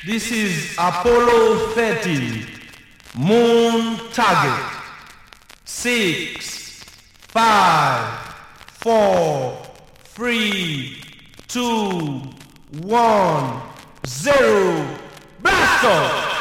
This is Apollo 13. Moon target. 6, 5, 4, 3, 2, 1, 0. Blast off!